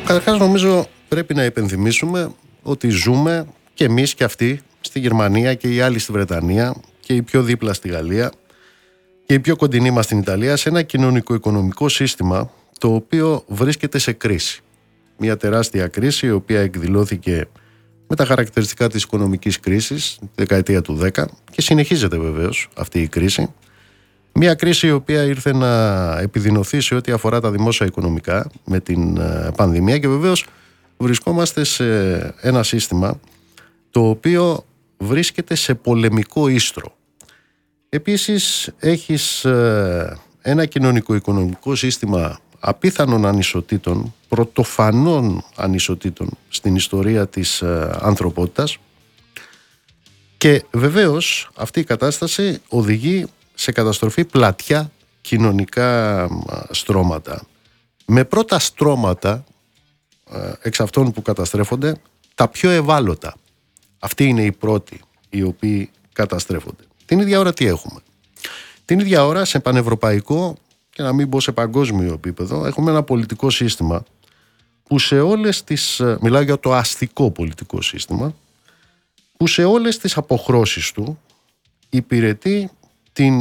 Καταρχάς νομίζω πρέπει να υπενθυμίσουμε ότι ζούμε και εμείς και αυτοί στη Γερμανία και οι άλλοι στη Βρετανία και οι πιο δίπλα στη Γαλλία και οι πιο κοντινοί μας στην Ιταλία σε ένα κοινωνικο-οικονομικό σύστημα το οποίο βρίσκεται σε κρίση. Μια τεράστια κρίση η οποία εκδηλώθηκε με τα χαρακτηριστικά της οικονομικής κρίσης τη δεκαετία του 10 και συνεχίζεται βεβαίως αυτή η κρίση. Μια κρίση η οποία ήρθε να επιδεινωθεί σε ό,τι αφορά τα δημόσια οικονομικά με την πανδημία και βεβαίως βρισκόμαστε σε ένα σύστημα το οποίο βρίσκεται σε πολεμικό ίστρο. Επίσης έχεις ένα κοινωνικο-οικονομικό σύστημα απίθανων ανισοτήτων, πρωτοφανών ανισοτήτων στην ιστορία της ανθρωπότητας και βεβαίως αυτή η κατάσταση οδηγεί σε καταστροφή πλατιά κοινωνικά στρώματα. Με πρώτα στρώματα εξ αυτών που καταστρέφονται τα πιο ευάλωτα. Αυτοί είναι οι πρώτοι οι οποίοι καταστρέφονται. Την ίδια ώρα τι έχουμε? Την ίδια ώρα σε πανευρωπαϊκό και να μην πω σε παγκόσμιο επίπεδο έχουμε ένα πολιτικό σύστημα που σε όλες τις, μιλάω για το αστικό πολιτικό σύστημα, που σε όλες τις αποχρώσεις του υπηρετεί την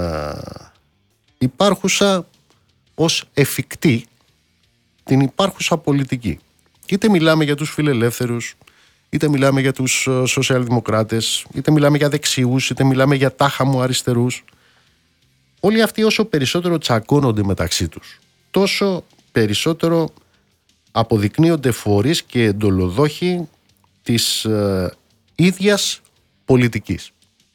υπάρχουσα ως εφικτή την υπάρχουσα πολιτική. Είτε μιλάμε για τους φιλελεύθερους, είτε μιλάμε για τους σοσιαλδημοκράτες, είτε μιλάμε για δεξιούς, είτε μιλάμε για τάχαμου αριστερούς. Όλοι αυτοί όσο περισσότερο τσακώνονται μεταξύ τους, τόσο περισσότερο αποδεικνύονται φορείς και εντολοδόχοι της ίδιας πολιτικής.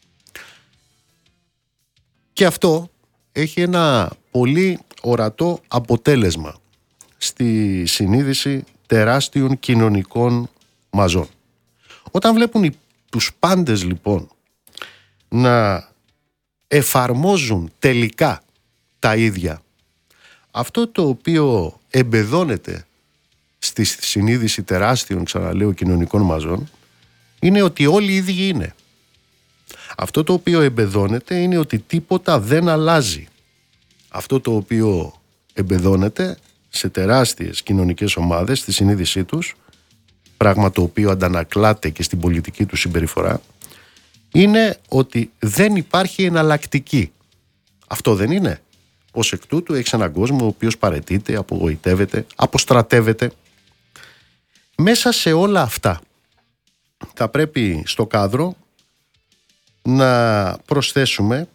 Και αυτό έχει ένα πολύ ορατό αποτέλεσμα στη συνείδηση τεράστιων κοινωνικών μαζών. Όταν βλέπουν τους πάντες λοιπόν να εφαρμόζουν τελικά τα ίδια, αυτό το οποίο εμπεδώνεται στη συνείδηση τεράστιων, ξαναλέω, κοινωνικών μαζών είναι ότι όλοι οι ίδιοι είναι. Αυτό το οποίο εμπεδώνεται είναι ότι τίποτα δεν αλλάζει. Αυτό το οποίο εμπεδώνεται σε τεράστιες κοινωνικές ομάδες στη συνείδησή τους, πράγμα το οποίο αντανακλάται και στην πολιτική του συμπεριφορά, είναι ότι δεν υπάρχει εναλλακτική. Αυτό δεν είναι? Ως εκ τούτου έχεις έναν κόσμο ο οποίος παραιτείται, απογοητεύεται, αποστρατεύεται. Μέσα σε όλα αυτά θα πρέπει στο κάδρο να προσθέσουμε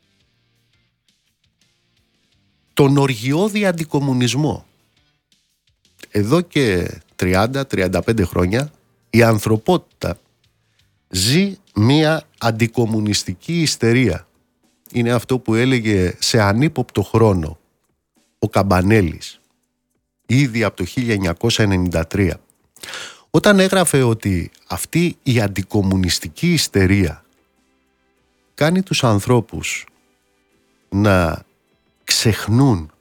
τον οργιώδη αντικομμουνισμό. Εδώ και 30-35 χρόνια η ανθρωπότητα ζει μία αντικομμουνιστική ιστερία. Είναι αυτό που έλεγε σε ανύποπτο χρόνο ο Καμπανέλης ήδη από το 1993, όταν έγραφε ότι αυτή η αντικομμουνιστική ιστερία κάνει τους ανθρώπους να ξεχνούν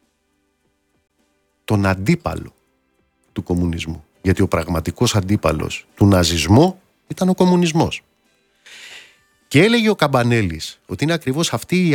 τον αντίπαλο του κομμουνισμού. Γιατί ο πραγματικός αντίπαλος του ναζισμού ήταν ο κομμουνισμός. Και έλεγε ο Καμπανέλης ότι είναι ακριβώς αυτή η